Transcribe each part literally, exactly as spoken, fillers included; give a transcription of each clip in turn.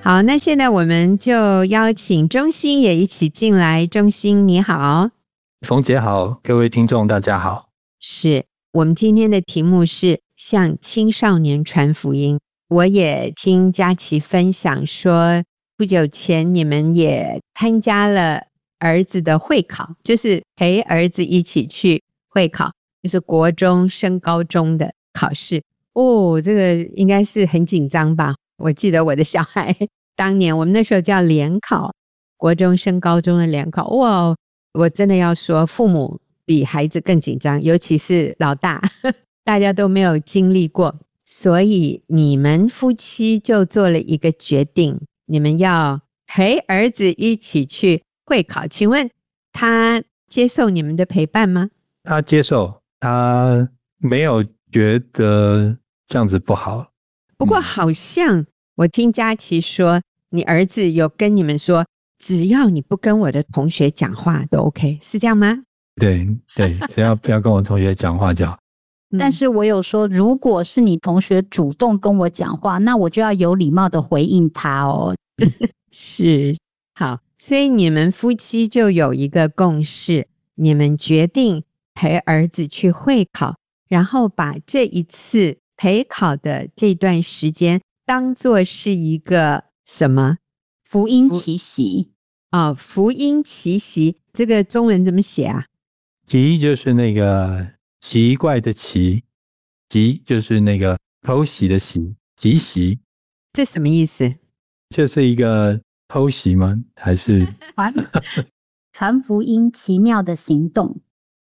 好，那现在我们就邀请钟欣也一起进来。钟欣你好。 冯姐好，各位听众大家好。 是我们今天的题目是向青少年传福音。我也听佳琪分享说，不久前你们也参加了儿子的会考，就是陪儿子一起去会考，就是国中升高中的考试。哦，这个应该是很紧张吧？我记得我的小孩当年我们那时候叫联考，国中升高中的联考，哇，我真的要说父母比孩子更紧张，尤其是老大大家都没有经历过，所以你们夫妻就做了一个决定，你们要陪儿子一起去会考。请问他接受你们的陪伴吗？ 他接受，他没有觉得这样子不好。 不过好像我听佳琪说，你儿子有跟你们说，只要你不跟我的同学讲话都 OK， 是这样吗？ 对对，只要不要跟我同学讲话就好。 但是我有说，如果是你同学主动跟我讲话，那我就要有礼貌的回应他哦。 是，好，所以你们夫妻就有一个共识，你们决定陪儿子去会考，然后把这一次陪考的这段时间当作是一个什么？ 福音奇袭哦，福音奇袭，这个中文怎么写啊？ 奇就是那个奇怪的奇，奇就是那个偷袭的袭，奇袭。 这什么意思？ 这是一个偷袭吗？还是传传福音奇妙的行动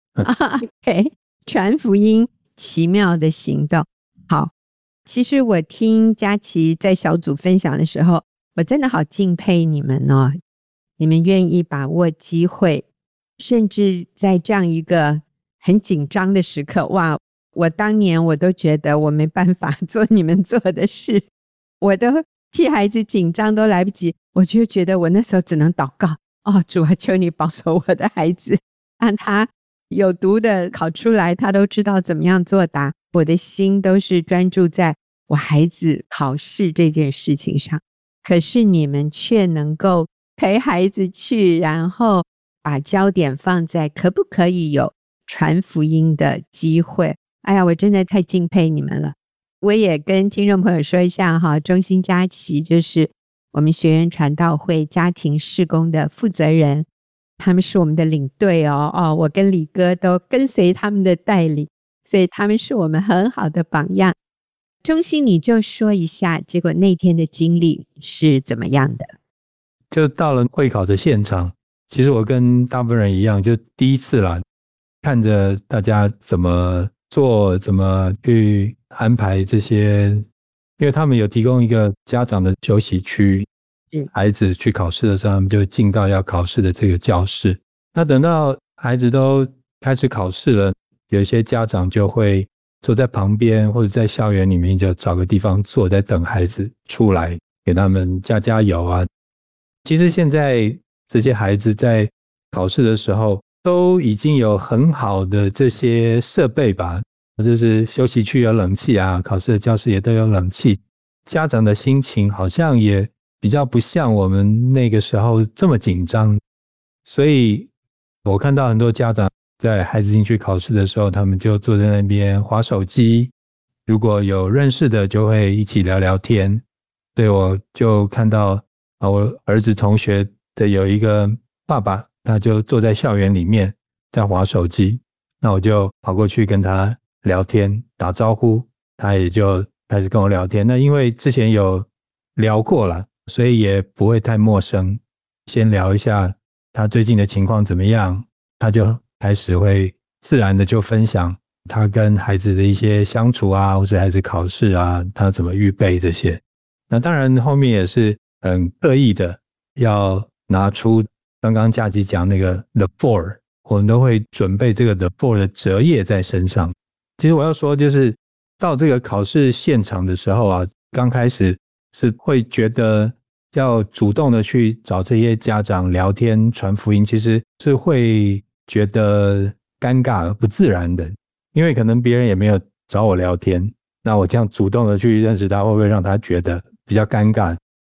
OK， 传福音奇妙的行动。好，其实我听佳琪在小组分享的时候，我真的好敬佩你们哦，你们愿意把握机会，甚至在这样一个很紧张的时刻，哇，我当年我都觉得我没办法做你们做的事，我都替孩子紧张都来不及，我就觉得我那时候只能祷告，哦，主啊，求你保守我的孩子，让他有读的考出来，他都知道怎么样作答。我的心都是专注在我孩子考试这件事情上，可是你们却能够陪孩子去，然后把焦点放在可不可以有传福音的机会。哎呀，我真的太敬佩你们了。我也跟听众朋友说一下哈，钟欣佳琪就是我们学员传道会家庭事工的负责人，他们是我们的领队哦。哦，我跟李哥都跟随他们的带领，所以他们是我们很好的榜样。钟欣，你就说一下，结果那天的经历是怎么样的？ 就到了会考的现场，其实我跟大部分人一样，就第一次啦，看着大家怎么做，怎么去安排这些，因为他们有提供一个家长的休息区，孩子去考试的时候，他们就进到要考试的这个教室。那等到孩子都开始考试了，有一些家长就会坐在旁边，或者在校园里面就找个地方坐，在等孩子出来，给他们加加油啊。其实现在这些孩子在考试的时候都已经有很好的这些设备吧，就是休息区有冷气啊，考试的教室也都有冷气，家长的心情好像也比较不像我们那个时候这么紧张。所以我看到很多家长在孩子进去考试的时候，他们就坐在那边滑手机，如果有认识的就会一起聊聊天。对，我就看到啊，我儿子同学的有一个爸爸，他就坐在校园里面在滑手机，那我就跑过去跟他聊天打招呼，他也就开始跟我聊天。那因为之前有聊过了，所以也不会太陌生，先聊一下他最近的情况怎么样，他就开始会自然的就分享他跟孩子的一些相处啊，或者孩子考试啊，他怎么预备这些。那当然后面也是很刻意的要拿出刚刚佳琪讲那个 The Four， 我们都会准备这个 The Four 的折页在身上。其实我要说就是到这个考试现场的时候啊，刚开始是会觉得要主动的去找这些家长聊天传福音，其实是会觉得尴尬不自然的，因为可能别人也没有找我聊天，那我这样主动的去认识他，会不会让他觉得比较尴尬？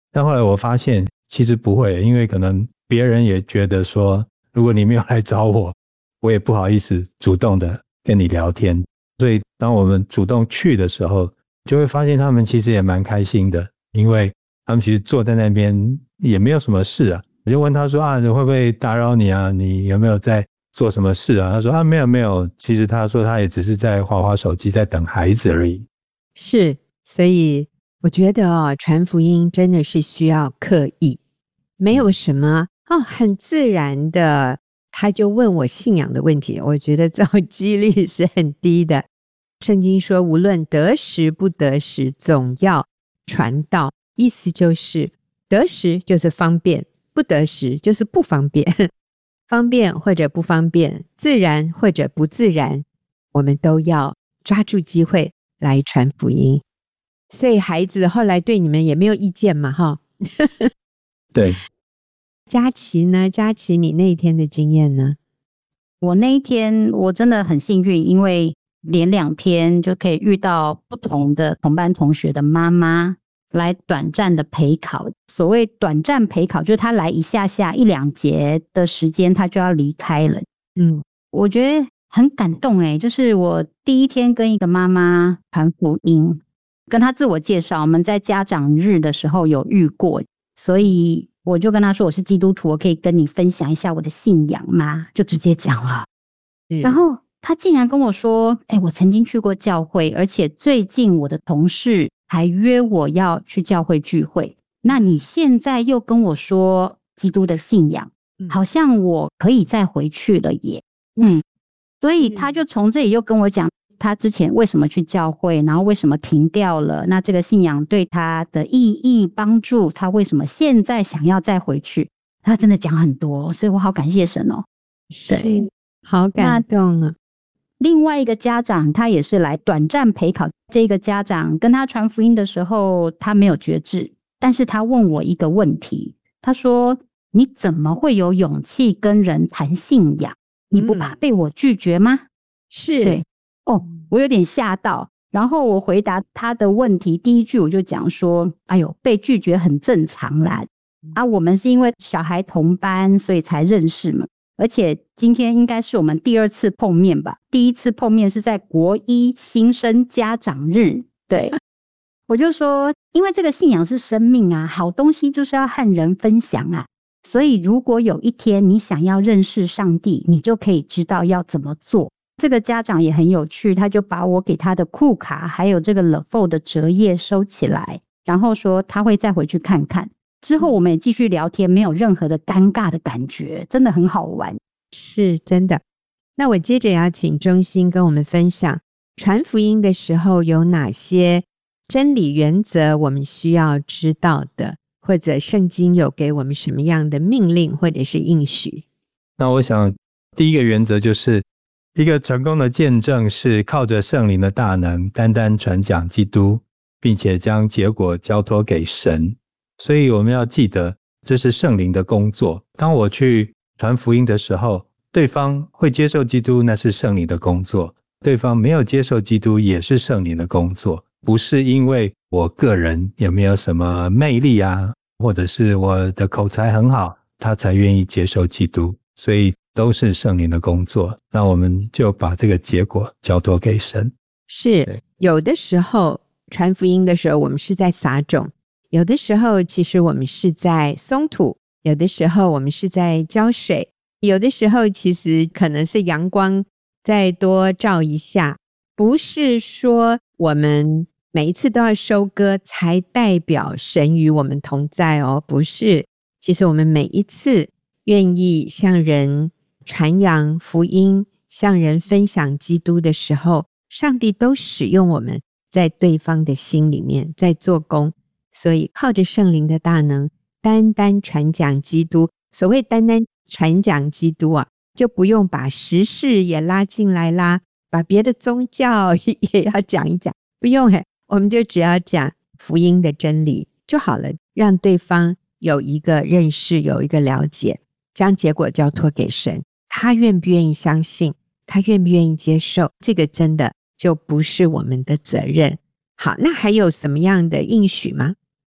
但后来我发现其实不会，因为可能别人也觉得说，如果你没有来找我，我也不好意思主动的跟你聊天。所以当我们主动去的时候，就会发现他们其实也蛮开心的，因为他们其实坐在那边也没有什么事啊。我就问他说啊，你会不会打扰你啊？你有没有在做什么事啊？他说啊，没有没有，其实他说他也只是在滑滑手机，在等孩子而已。 是，所以我觉得哦，传福音真的是需要刻意，没有什么哦，很自然的，他就问我信仰的问题，我觉得这种几率是很低的。圣经说，无论得时不得时，总要传道，意思就是得时就是方便，不得时就是不方便，方便或者不方便，自然或者不自然，我们都要抓住机会来传福音。所以孩子后来对你们也没有意见嘛，哈。 对。 佳琪呢？佳琪，你那一天的经验呢？ 我那一天我真的很幸运，因为连两天就可以遇到不同的同班同学的妈妈来短暂的陪考。所谓短暂陪考，就是他来一下下一两节的时间，他就要离开了。 嗯， 我觉得很感动诶，就是我第一天跟一个妈妈传福音，跟她自我介绍，我们在家长日的时候有遇过，所以我就跟她说我是基督徒，我可以跟你分享一下我的信仰吗？就直接讲了。然后她竟然跟我说，哎、欸，我曾经去过教会，而且最近我的同事还约我要去教会聚会，那你现在又跟我说基督的信仰，好像我可以再回去了耶。嗯，所以他就从这里又跟我讲他之前为什么去教会，然后为什么停掉了，那这个信仰对他的意义帮助，他为什么现在想要再回去，他真的讲很多，所以我好感谢神哦。 对，好感动啊。 另外一个家长他也是来短暂陪考，这个家长跟他传福音的时候他没有觉知，但是他问我一个问题，他说你怎么会有勇气跟人谈信仰？你不怕被我拒绝吗？ 是， 对，哦，我有点吓到。然后我回答他的问题，第一句我就讲说，哎呦，被拒绝很正常啦。啊，我们是因为小孩同班，所以才认识嘛。而且今天应该是我们第二次碰面吧？第一次碰面是在国一新生家长日。对，我就说，因为这个信仰是生命啊，好东西就是要和人分享啊。所以如果有一天你想要认识上帝，你就可以知道要怎么做。这个家长也很有趣，他就把我给他的库卡还有这个 Le Fort 的折页收起来，然后说他会再回去看看。之后我们也继续聊天，没有任何的尴尬的感觉，真的很好玩。 是真的。那我接着要请中心跟我们分享传福音的时候有哪些真理原则我们需要知道的，或者圣经有给我们什么样的命令或者是应许。 那我想第一个原则就是一个成功的见证是靠着圣灵的大能单单传讲基督，并且将结果交托给神。所以我们要记得这是圣灵的工作。当我去传福音的时候，对方会接受基督，那是圣灵的工作，对方没有接受基督也是圣灵的工作。不是因为我个人有没有什么魅力啊，或者是我的口才很好，他才愿意接受基督，所以都是圣灵的工作。那我们就把这个结果交托给神。 是，有的时候传福音的时候我们是在撒种，有的时候其实我们是在松土，有的时候我们是在浇水，有的时候其实可能是阳光再多照一下。不是说我们每一次都要收割才代表神与我们同在哦，不是。其实我们每一次愿意向人传扬福音，向人分享基督的时候，上帝都使用我们在对方的心里面在做工。所以靠着圣灵的大能单单传讲基督，所谓单单传讲基督啊，就不用把时事也拉进来啦，把别的宗教也要讲一讲，不用嘿，我们就只要讲福音的真理就好了，让对方有一个认识，有一个了解，将结果交托给神，他愿不愿意相信，他愿不愿意接受，这个真的就不是我们的责任。好，那还有什么样的应许吗？ 嗯，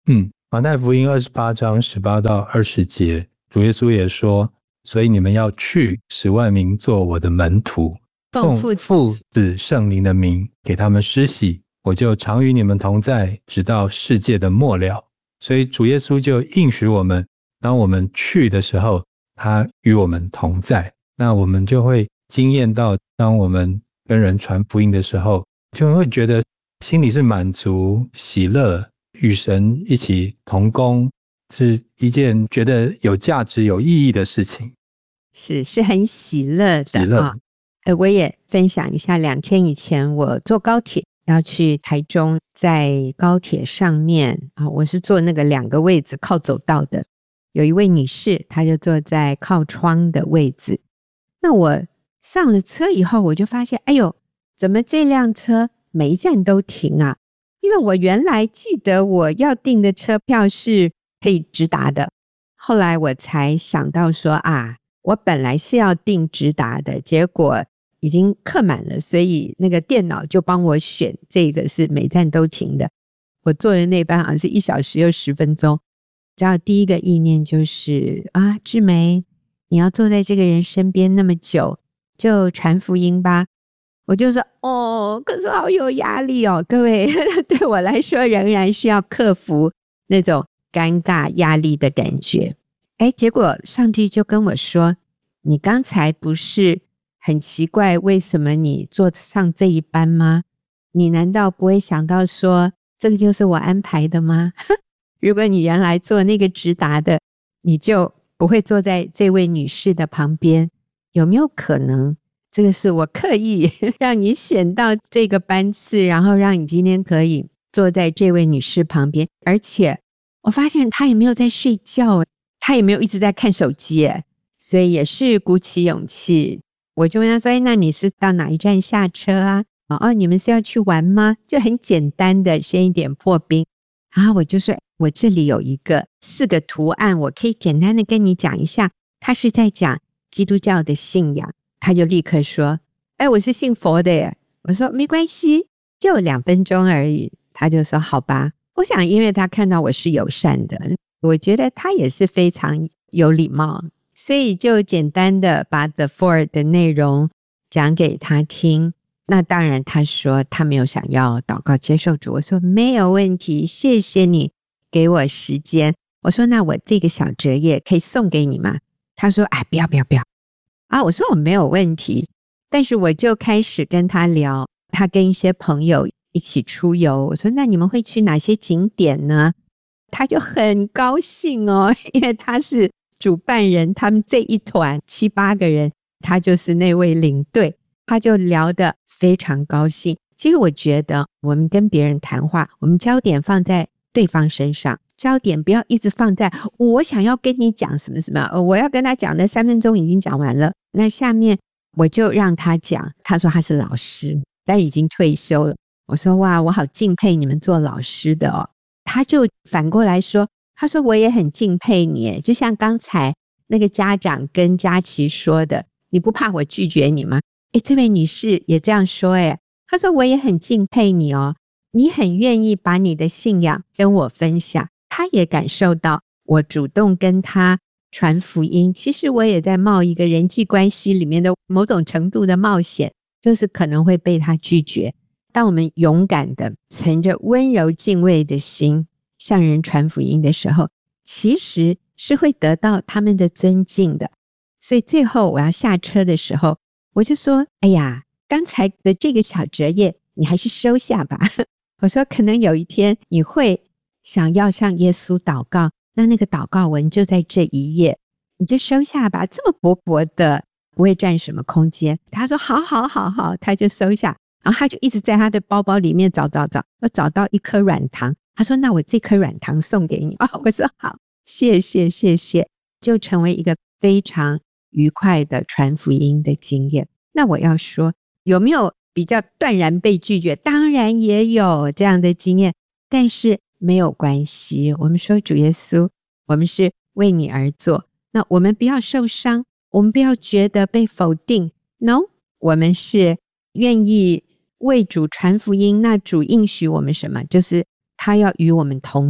马太福音二十八章十八到二十节，主耶稣也说，所以你们要去，使万民做我的门徒， 奉奉父子圣灵的名给他们施洗，我就常与你们同在，直到世界的末了。所以主耶稣就应许我们，当我们去的时候，他与我们同在，那我们就会经验到，当我们跟人传福音的时候，就会觉得心里是满足喜乐，与神一起同工，是一件觉得有价值有意义的事情， 是是很喜乐的喜乐、 啊。呃，我也分享一下，两天以前我坐高铁要去台中，在高铁上面啊，我是坐那个两个位置靠走道的，有一位女士，她就坐在靠窗的位置。那我上了车以后，我就发现，哎呦，怎么这辆车每一站都停啊？因为我原来记得我要订的车票是可以直达的，后来我才想到说啊，我本来是要订直达的，结果已经客满了，所以那个电脑就帮我选这个是每站都停的。我坐的那班好像是一小时又十分钟，只要第一个意念就是啊，志梅，你要坐在这个人身边那么久，就传福音吧。我就说哦，可是好有压力哦，各位，对我来说仍然是要克服那种尴尬压力的感觉。哎，结果上帝就跟我说，你刚才不是很奇怪为什么你坐上这一班吗？你难道不会想到说这个就是我安排的吗？如果你原来坐那个直达的，你就不会坐在这位女士的旁边，有没有可能这个是我刻意让你选到这个班次，然后让你今天可以坐在这位女士旁边？而且我发现她也没有在睡觉，她也没有一直在看手机，所以也是鼓起勇气，我就问她说，那你是到哪一站下车啊？哦，你们是要去玩吗？就很简单的先一点破冰。然后我就说，我这里有一个四个图案，我可以简单的跟你讲一下，它是在讲基督教的信仰。他就立刻说，哎，我是信佛的耶。我说没关系，就两分钟而已。他就说好吧。我想因为他看到我是友善的，我觉得他也是非常有礼貌，所以就简单的把 The Four 的内容讲给他听。那当然他说他没有想要祷告接受主，我说没有问题，谢谢你给我时间。我说那我这个小折页可以送给你吗？他说哎，不要不要不要啊，我说我没有问题。但是我就开始跟他聊，他跟一些朋友一起出游，我说那你们会去哪些景点呢？他就很高兴哦，因为他是主办人，他们这一团七八个人，他就是那位领队，他就聊得非常高兴。其实我觉得我们跟别人谈话，我们焦点放在对方身上，焦点不要一直放在我想要跟你讲什么什么，呃，我要跟他讲的三分钟已经讲完了，那下面我就让他讲。他说他是老师，但已经退休了。我说哇，我好敬佩你们做老师的哦。他就反过来说，他说我也很敬佩你，就像刚才那个家长跟佳琪说的，你不怕我拒绝你吗？诶，这位女士也这样说，诶，她说我也很敬佩你哦，你很愿意把你的信仰跟我分享。他也感受到我主动跟他传福音，其实我也在冒一个人际关系里面的某种程度的冒险，就是可能会被他拒绝。当我们勇敢的存着温柔敬畏的心向人传福音的时候，其实是会得到他们的尊敬的。所以最后我要下车的时候，我就说，哎呀，刚才的这个小折页你还是收下吧。我说可能有一天你会想要向耶稣祷告，那那个祷告文就在这一页，你就收下吧，这么薄薄的不会占什么空间。他说好好好好，他就收下。然后他就一直在他的包包里面找找找，要找到一颗软糖。他说那我这颗软糖送给你。哦，我说好，谢谢谢谢，就成为一个非常愉快的传福音的经验。那我要说，有没有比较断然被拒绝？当然也有这样的经验，但是没有关系。我们说主耶稣，我们是为你而做，那我们不要受伤，我们不要觉得被否定。 No， 我们是愿意为主传福音。那主应许我们什么？就是他要与我们同在，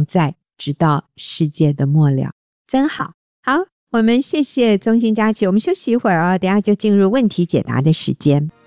直到世界的末了。真好。好，我们谢谢中心佳琪，我们休息一会儿哦，等一下就进入问题解答的时间。